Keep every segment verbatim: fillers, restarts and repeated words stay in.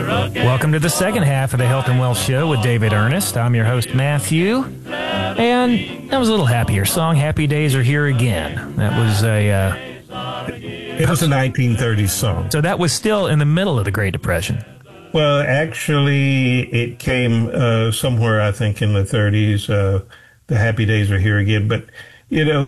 Welcome to the second half of the Health and Wealth Show with David Ernest. I'm your host, Matthew. And that was a little happier song. Happy Days Are Here Again. That was a... Uh, it was a nineteen thirties song. So that was still in the middle of the Great Depression. Well, actually, it came uh, somewhere, I think, in the thirties. Uh, the Happy Days Are Here Again. But, you know,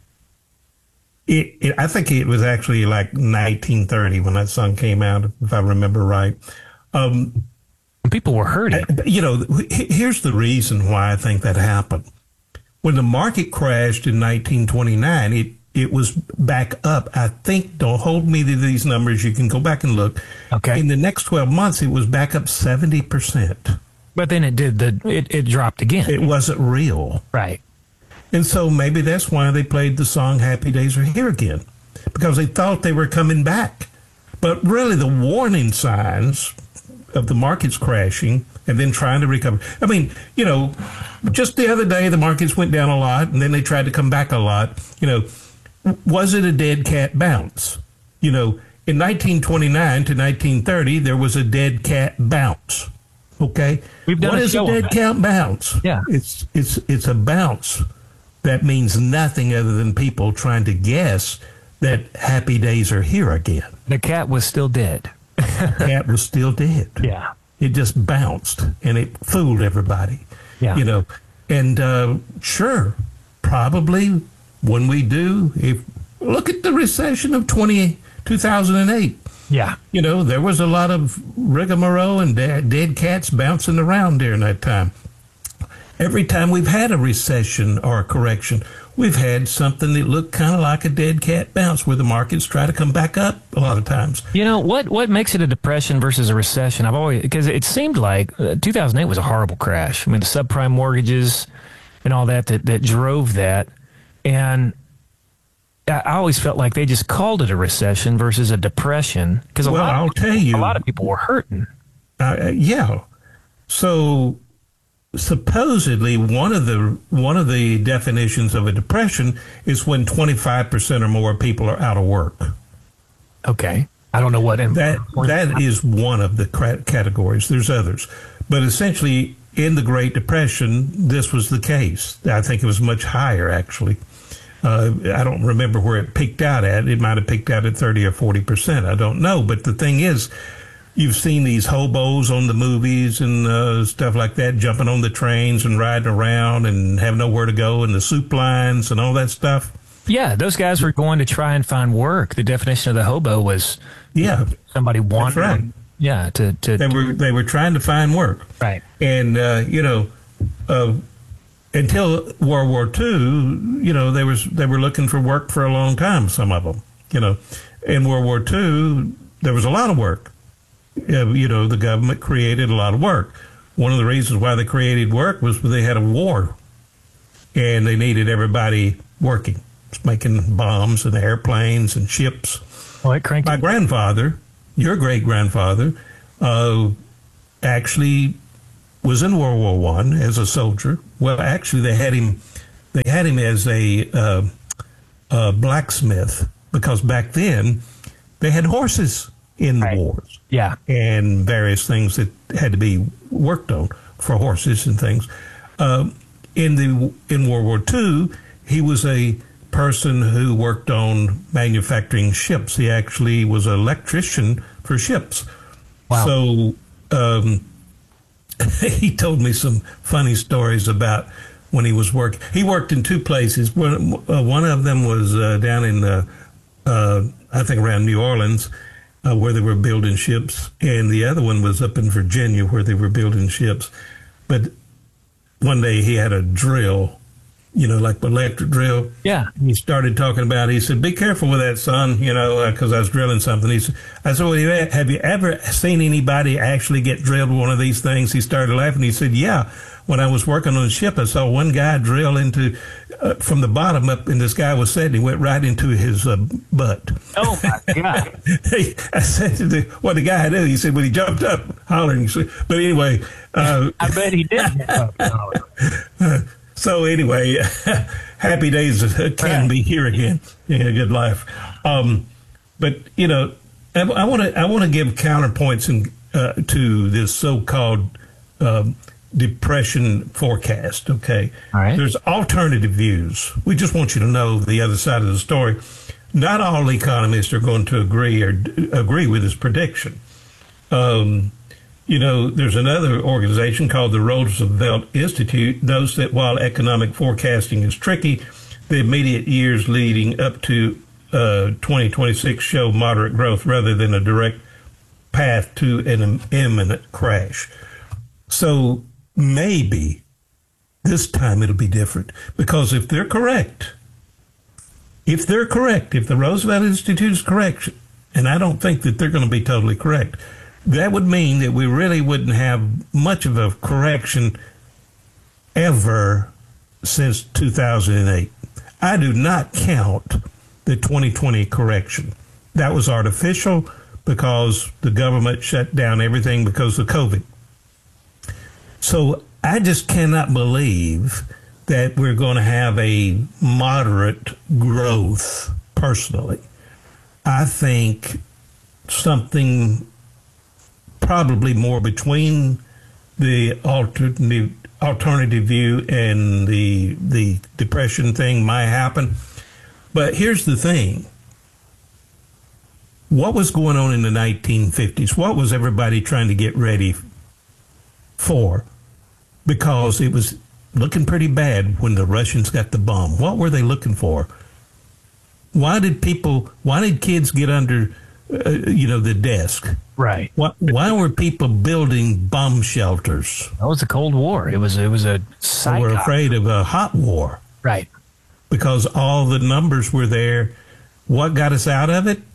it, it, I think it was actually like nineteen thirty when that song came out, if I remember right. Um, People were hurting. You know, here's the reason why I think that happened. When the market crashed in nineteen twenty-nine, it, it was back up. I think, don't hold me to these numbers. You can go back and look. Okay. In the next twelve months, it was back up seventy percent. But then it did the, it, it dropped again. It wasn't real. Right. And so maybe that's why they played the song Happy Days Are Here Again, because they thought they were coming back. But really, the warning signs of the markets crashing and then trying to recover. I mean, you know, just the other day, the markets went down a lot and then they tried to come back a lot. You know, was it a dead cat bounce? You know, in nineteen twenty-nine to nineteen thirty, there was a dead cat bounce. Okay. We've done what a is a show on dead that. cat bounce? Yeah. It's, it's, it's a bounce that means nothing other than people trying to guess that happy days are here again. The cat was still dead. The cat was still dead. Yeah. It just bounced and it fooled everybody. Yeah. You know, and uh, sure, probably when we do, if look at the recession of twenty, two thousand eight. Yeah. You know, there was a lot of rigmarole and dead, dead cats bouncing around during that time. Every time we've had a recession or a correction, we've had something that looked kind of like a dead cat bounce where the markets try to come back up a lot of times. You know, what, what makes it a depression versus a recession? I've always, because it seemed like uh, two thousand eight was a horrible crash. I mean, the subprime mortgages and all that, that, that drove that. And I I always felt like they just called it a recession versus a depression. Because a, Well, lot of I'll people- tell you. a lot of people were hurting. Uh, yeah. So supposedly one of the one of the definitions of a depression is when twenty-five percent or more people are out of work. Okay. I don't know what. In, That that is one of the cra- categories. There's others. But essentially in the Great Depression, this was the case. I think it was much higher, actually. Uh, I don't remember where it peaked out at. It might have peaked out at thirty or forty percent. I don't know. But the thing is, you've seen these hobos on the movies and uh, stuff like that, jumping on the trains and riding around and have nowhere to go, and the soup lines and all that stuff. Yeah, those guys were going to try and find work. The definition of the hobo was Yeah, somebody wandering. right. Yeah, to, to they were they were trying to find work. right. And, uh, you know, uh, until World War Two, you know, they was they were looking for work for a long time, some of them. You know, in World War Two, there was a lot of work. Uh, you know, the government created a lot of work. One of the reasons why they created work was they had a war, and they needed everybody working, making bombs and airplanes and ships. Well, it cranked. My grandfather, your great-grandfather, uh, actually was in World War One as a soldier. Well, actually, they had him. They had him as a uh, uh, blacksmith because back then they had horses in the Right. wars. Yeah. And various things that had to be worked on for horses and things. Uh, in the in World War Two, he was a person who worked on manufacturing ships. He actually was an electrician for ships. Wow. So um, he told me some funny stories about when he was working. He worked in two places. One, uh, one of them was uh, down in, uh, uh, I think, around New Orleans, uh, where they were building ships, and the other one was up in Virginia where they were building ships. But one day he had a drill, you know, like an electric drill. Yeah. He started talking about it. He said, "Be careful with that, son," you know, because I was drilling something. He said, I said, "Well, have you ever seen anybody actually get drilled with one of these things?" He started laughing. He said, "Yeah. When I was working on the ship, I saw one guy drill into, uh, from the bottom up, and this guy was sitting, he went right into his uh, butt." Oh, my God. Hey, I said to the, what the guy did, he said, well, he jumped up hollering. But anyway. Uh, I bet he did. uh, so anyway, happy days can be here again. Yeah, good life. Um, but, you know, I want to I want to give counterpoints and uh, to this so-called um, depression forecast. Okay, all right. There's alternative views. We just want you to know the other side of the story. Not all economists are going to agree or d- agree with this prediction. Um, you know, there's another organization called the Roosevelt Institute notes that while economic forecasting is tricky, the immediate years leading up to uh, twenty twenty-six show moderate growth rather than a direct path to an imminent crash. So maybe this time it'll be different, because if they're correct, if they're correct, if the Roosevelt Institute is correct, and I don't think that they're going to be totally correct, that would mean that we really wouldn't have much of a correction ever since two thousand eight. I do not count the twenty twenty correction. That was artificial because the government shut down everything because of COVID. So I just cannot believe that we're going to have a moderate growth, personally. I think something probably more between the alternative, alternative view and the, the depression thing might happen. But here's the thing. What was going on in the nineteen fifties? What was everybody trying to get ready for? Because it was looking pretty bad when the Russians got the bomb. What were they looking for? Why did people, why did kids get under, uh, you know, the desk? Right. Why, why were people building bomb shelters? That was the Cold War. It was, it was a They psych. were afraid of a hot war. Right. Because all the numbers were there. What got us out of it?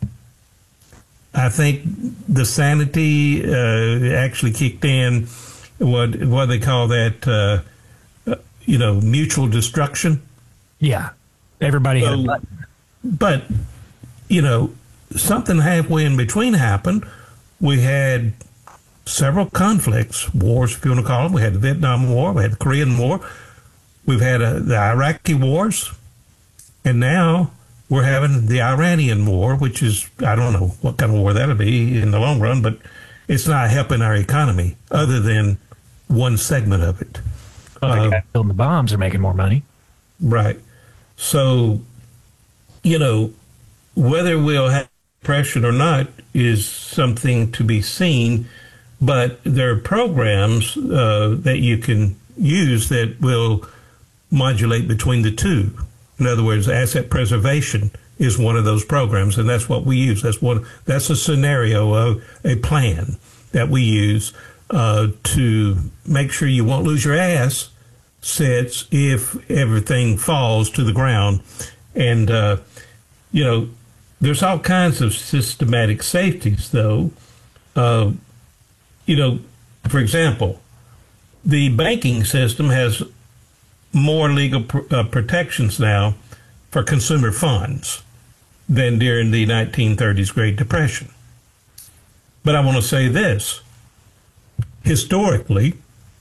I think the sanity uh, actually kicked in. What what they call that? Uh, you know, mutual destruction. Yeah. Everybody had a So, button. but you know, something halfway in between happened. We had several conflicts, wars, if you want to call them. We had the Vietnam War. We had the Korean War. We've had uh, the Iraqi wars. And now we're having the Iranian war, which is, I don't know what kind of war that'll be in the long run, but it's not helping our economy other than one segment of it. Well, the Uh, guys building the bombs are making more money. Right. So, you know, whether we'll have depression or not is something to be seen, but there are programs uh, that you can use that will modulate between the two. In other words, asset preservation is one of those programs, and that's what we use. That's one. That's a scenario of a plan that we use uh, to make sure you won't lose your assets if everything falls to the ground. And uh, you know, there's all kinds of systematic safeties, though. Uh, you know, for example, the banking system has more legal pr- uh, protections now for consumer funds than during the nineteen thirties Great Depression. But I want to say this. Historically,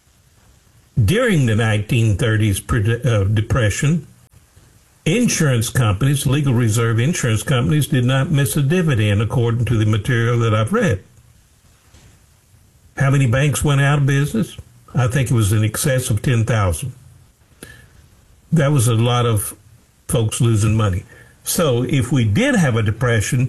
during the nineteen thirties pre- uh, Depression, insurance companies, legal reserve insurance companies, did not miss a dividend according to the material that I've read. How many banks went out of business? I think it was in excess of ten thousand. That was a lot of folks losing money. So if we did have a depression,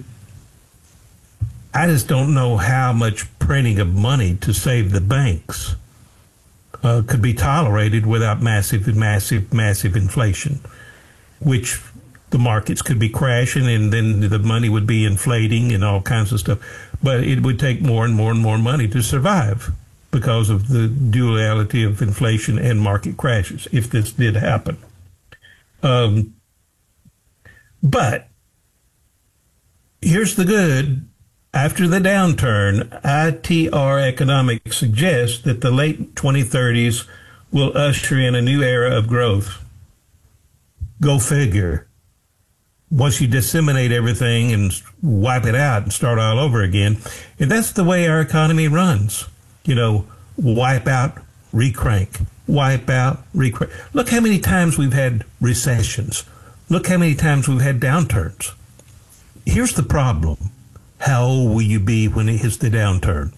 I just don't know how much printing of money to save the banks uh, could be tolerated without massive, massive, massive inflation, which the markets could be crashing and then the money would be inflating and all kinds of stuff. But it would take more and more and more money to survive because of the duality of inflation and market crashes, if this did happen. Um, but here's the good. After the downturn, I T R Economics suggests that the late twenty thirties will usher in a new era of growth. Go figure. Once you disseminate everything and wipe it out and start all over again. And that's the way our economy runs. You know, wipe out, recrank. Wipe out, recrank. Look how many times we've had recessions. Look how many times we've had downturns. Here's the problem. How old will you be when it hits the downturn?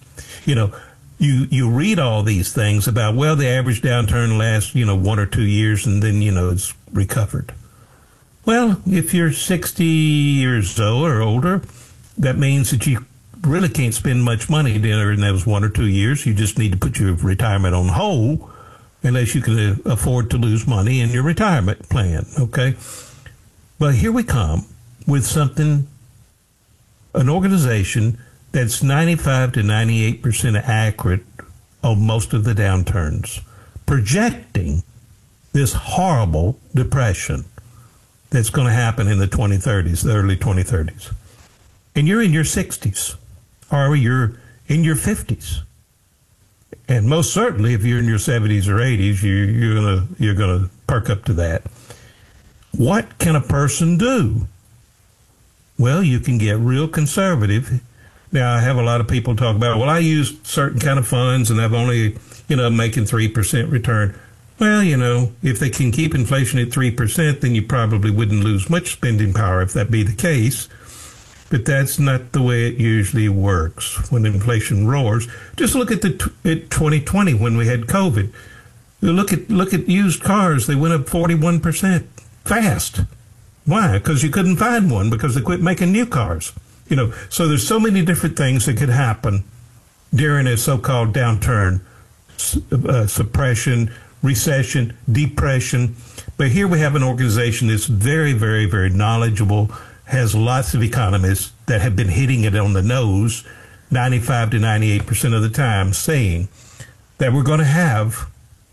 You know, you you read all these things about, well, the average downturn lasts, you know, one or two years and then, you know, it's recovered. Well, if you're sixty years old or older, that means that you really can't spend much money during those one or two years. You just need to put your retirement on hold unless you can afford to lose money in your retirement plan, okay? But here we come with something, an organization that's ninety-five to ninety-eight percent accurate on most of the downturns, projecting this horrible depression that's going to happen in the twenty thirties, the early twenty thirties. And you're in your sixties, or you're in your fifties. And most certainly, if you're in your seventies or eighties, you, you're gonna you're gonna perk up to that. What can a person do? Well, you can get real conservative. Now, I have a lot of people talk about, well, I use certain kind of funds, and I've only, you know, making three percent return. Well, you know, if they can keep inflation at three percent, then you probably wouldn't lose much spending power if that be the case. But that's not the way it usually works when inflation roars. Just look at the at twenty twenty when we had COVID. Look at look at used cars. They went up forty-one percent fast. Why? Because you couldn't find one because they quit making new cars. You know, so there's so many different things that could happen during a so-called downturn, uh, suppression, recession, depression. But here we have an organization that's very, very, very knowledgeable, has lots of economists that have been hitting it on the nose ninety-five to ninety-eight percent of the time, saying that we're going to have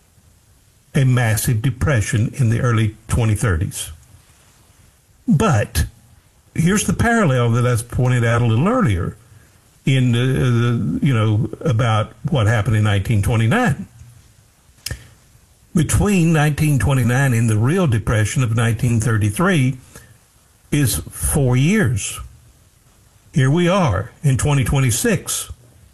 a massive depression in the early twenty thirties. But here's the parallel that I pointed out a little earlier in the, the you know, about what happened in nineteen twenty-nine. Between nineteen twenty-nine and the real depression of nineteen thirty-three is four years. Here we are in twenty twenty-six.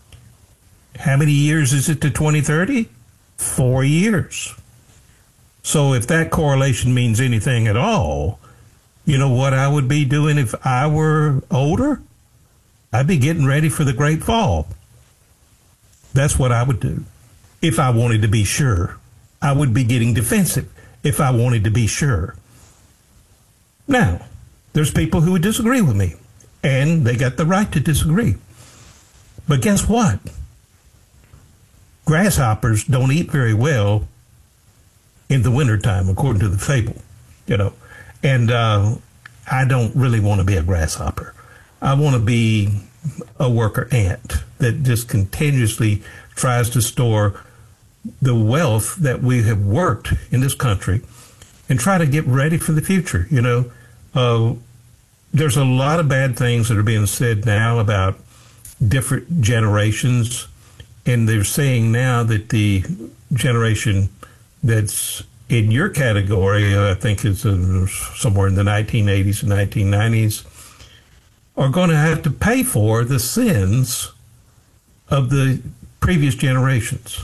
How many years is it to twenty thirty? Four years. So if that correlation means anything at all, you know what I would be doing if I were older? I'd be getting ready for the great fall. That's what I would do. If I wanted to be sure, I would be getting defensive if I wanted to be sure. Now, there's people who would disagree with me, and they got the right to disagree. But guess what? Grasshoppers don't eat very well in the wintertime, according to the fable, you know. And uh, I don't really want to be a grasshopper. I want to be a worker ant that just continuously tries to store the wealth that we have worked in this country and try to get ready for the future, you know. Uh, there's a lot of bad things that are being said now about different generations, and they're saying now that the generation that's in your category, uh, I think it's uh, somewhere in the nineteen eighties and nineteen nineties, are going to have to pay for the sins of the previous generations.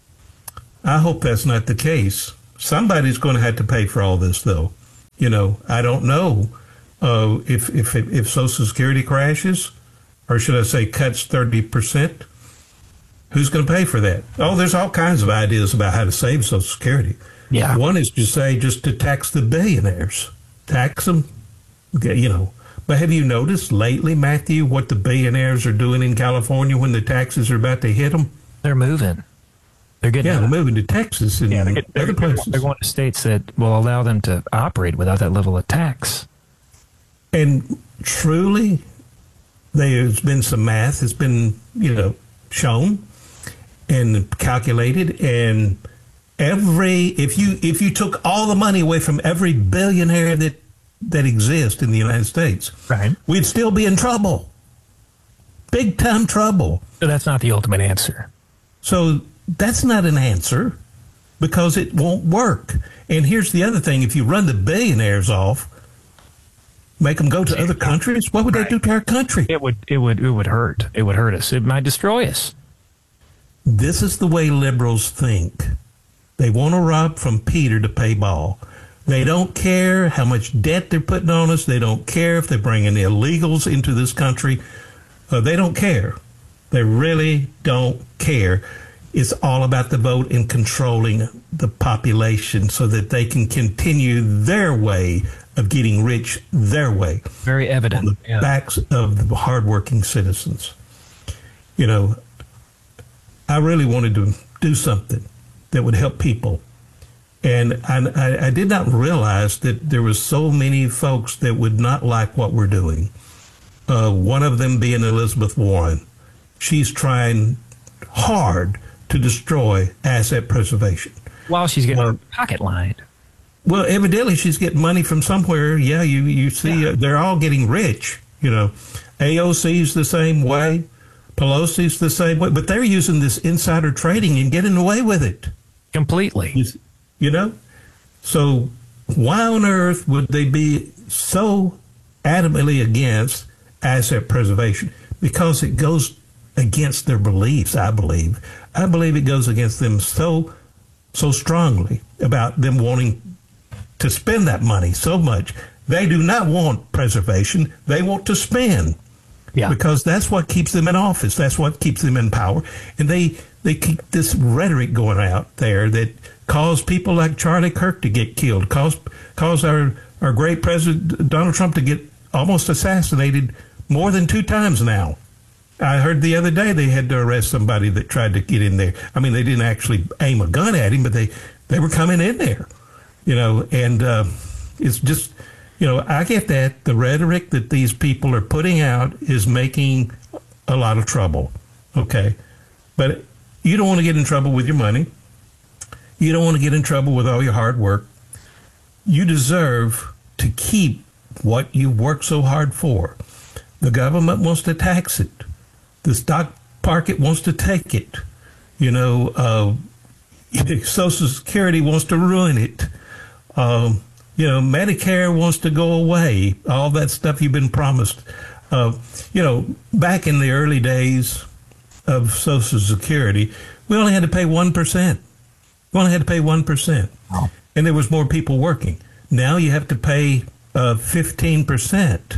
I hope that's not the case. Somebody's going to have to pay for all this, though. You know, I don't know uh, if, if if Social Security crashes, or should I say cuts thirty percent, who's going to pay for that? Oh, there's all kinds of ideas about how to save Social Security. Yeah. One is to say just to tax the billionaires. Tax them, you know. But have you noticed lately, Matthew, what the billionaires are doing in California when the taxes are about to hit them? They're moving. They're getting yeah, they're moving to Texas and yeah, they're, getting, other they're, places. They're going to states that will allow them to operate without that level of tax. And truly, there's been some math that's been, you know, shown and calculated. And every if you if you took all the money away from every billionaire that that exists in the United States, right, we'd still be in trouble, big time trouble. So that's not the ultimate answer. So that's not an answer because it won't work. And here's the other thing: if you run the billionaires off, make them go to other countries, what would right. they do to our country? It would. It would. It would hurt. It would hurt us. It might destroy us. This is the way liberals think. They want to rob from Peter to pay Paul. They don't care how much debt they're putting on us. They don't care if they're bringing illegals into this country. Uh, they don't care. They really don't care. It's all about the vote and controlling the population so that they can continue their way of getting rich their way. Very evident. On the yeah. backs of the hardworking citizens. You know, I really wanted to do something that would help people. And I, I did not realize that there were so many folks that would not like what we're doing. Uh, one of them being Elizabeth Warren. She's trying hard to destroy asset preservation. While she's getting her pocket lined. Well, evidently she's getting money from somewhere. Yeah, you, you see, yeah. uh, they're all getting rich. You know, A O C's the same way. Pelosi's the same way. But they're using this insider trading and getting away with it. Completely. You, you know? So why on earth would they be so adamantly against asset preservation? Because it goes against their beliefs, I believe. I believe it goes against them so so strongly about them wanting to spend that money so much. They do not want preservation. They want to spend. Yeah. Because that's what keeps them in office. That's what keeps them in power. And they, they keep this rhetoric going out there that caused people like Charlie Kirk to get killed, caused, caused our, our great President Donald Trump to get almost assassinated more than two times now. I heard the other day they had to arrest somebody that tried to get in there. I mean, they didn't actually aim a gun at him, but they, they were coming in there, you know, and uh, it's just, you know, I get that. The rhetoric that these people are putting out is making a lot of trouble, okay? But you don't want to get in trouble with your money. You don't want to get in trouble with all your hard work. You deserve to keep what you worked so hard for. The government wants to tax it. The stock market wants to take it. You know, uh, Social Security wants to ruin it. Um, you know, Medicare wants to go away. All that stuff you've been promised. Uh, you know, back in the early days of Social Security, we only had to pay one percent. We only had to pay one percent. Oh. And there was more people working. Now you have to pay uh, fifteen percent.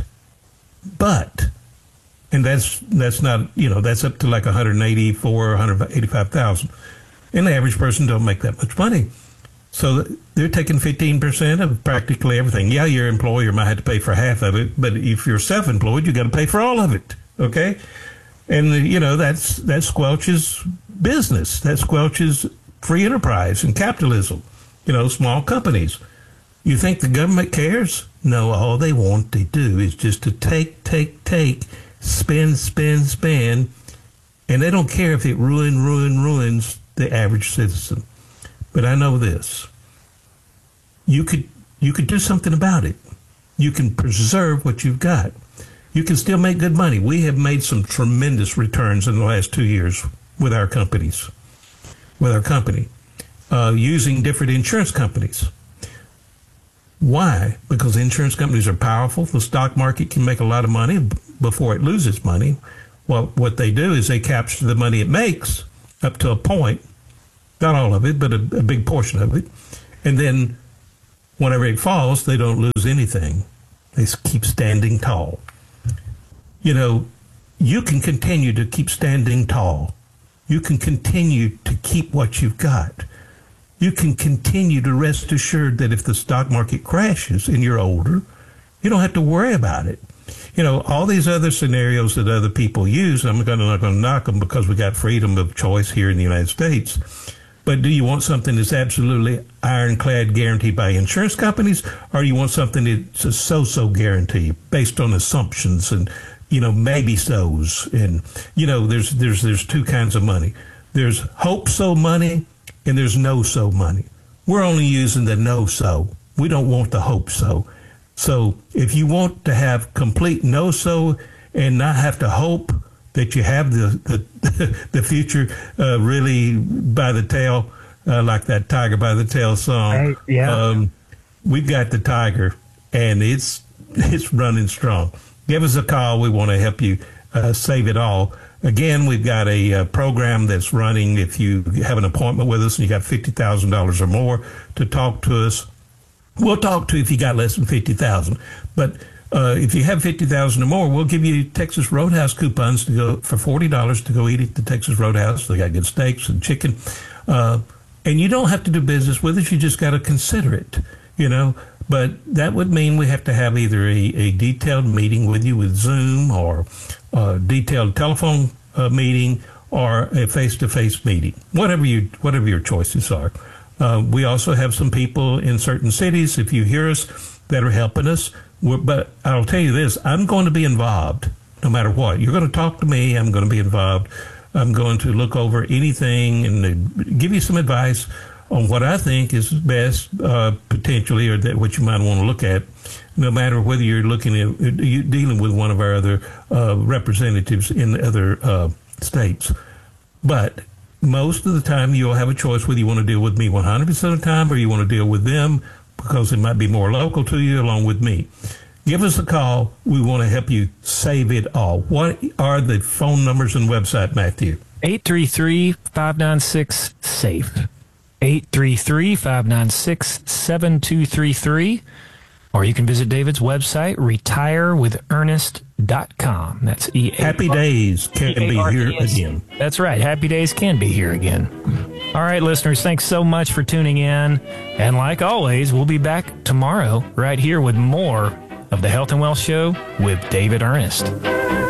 But... And that's that's not, you know, that's up to like one hundred eighty-four, one hundred eighty-five thousand. And the average person don't make that much money. So they're taking fifteen percent of practically everything. Yeah, your employer might have to pay for half of it, but if you're self-employed, you got to pay for all of it. Okay? And, you know, that's that squelches business. That squelches free enterprise and capitalism, you know, small companies. You think the government cares? No, all they want to do is just to take, take, take, spend, spend, spend, and they don't care if it ruin, ruin, ruins the average citizen. But I know this. You could you could do something about it. You can preserve what you've got. You can still make good money. We have made some tremendous returns in the last two years with our companies, with our company, uh, using different insurance companies. Why? Because insurance companies are powerful. The stock market can make a lot of money before it loses money. Well, what they do is they capture the money it makes up to a point, not all of it, but a, a big portion of it. And then whenever it falls, they don't lose anything. They keep standing tall. You know, you can continue to keep standing tall. You can continue to keep what you've got. You can continue to rest assured that if the stock market crashes and you're older, you don't have to worry about it. You know, all these other scenarios that other people use, I'm gonna, not going to knock them because we got freedom of choice here in the United States. But do you want something that's absolutely ironclad guaranteed by insurance companies, or do you want something that's a so-so guarantee based on assumptions and, you know, maybe so's? And, you know, there's there's there's two kinds of money. There's hope-so money, and there's no-so money. We're only using the no-so. We don't want the hope-so. So if you want to have complete no-so and not have to hope that you have the the, the future uh, really by the tail, uh, like that Tiger by the Tail song, right, yeah. um, we've got the tiger, and it's it's running strong. Give us a call. We want to help you uh, save it all. Again, we've got a, a program that's running. If you have an appointment with us and you got fifty thousand dollars or more to talk to us, we'll talk to you if you got less than fifty thousand dollars. But Uh, if you have fifty thousand or more, we'll give you Texas Roadhouse coupons to go for forty dollars to go eat at the Texas Roadhouse. They got good steaks and chicken. Uh, and you don't have to do business with us. You just got to consider it, you know. But that would mean we have to have either a, a detailed meeting with you with Zoom, or a detailed telephone uh, meeting, or a face-to-face meeting, whatever you whatever your choices are. Uh, we also have some people in certain cities, if you hear us, that are helping us. We're, but I'll tell you this, I'm going to be involved no matter what. You're going to talk to me. I'm going to be involved. I'm going to look over anything and uh, give you some advice on what I think is best, uh, potentially, or that what you might want to look at, no matter whether you're looking at you dealing with one of our other uh, representatives in other uh, states. But most of the time, you'll have a choice whether you want to deal with me one hundred percent of the time, or you want to deal with them because it might be more local to you along with me. Give us a call. We want to help you save it all. What are the phone numbers and website, Matthew? eight three three, five nine six, SAFE. eight three three, five nine six, seven two three three. Or you can visit David's website, retire with ernest dot com. That's E A. Happy days can be here again. That's right. Happy days can be here again. All right, listeners, thanks so much for tuning in. And like always, we'll be back tomorrow right here with more of the Health and Wealth Show with David Ernest.